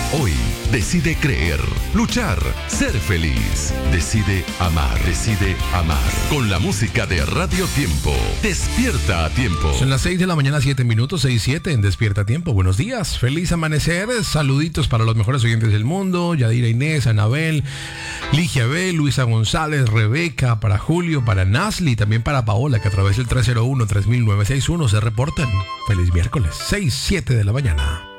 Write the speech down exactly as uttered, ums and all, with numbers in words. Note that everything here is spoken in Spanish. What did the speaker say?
Hoy decide creer, luchar, ser feliz. Decide amar, decide amar. Con la música de Radio Tiempo. Despierta a tiempo. Son las seis de la mañana, siete minutos, seis siete en Despierta a Tiempo. Buenos días, feliz amanecer. Saluditos para los mejores oyentes del mundo. Yadira Inés, Anabel, Ligia B, Luisa González, Rebeca, para Julio, para Nasli, también para Paola, que a través del tres cero uno, tres mil novecientos sesenta y uno se reportan. Feliz miércoles, seis siete de la mañana.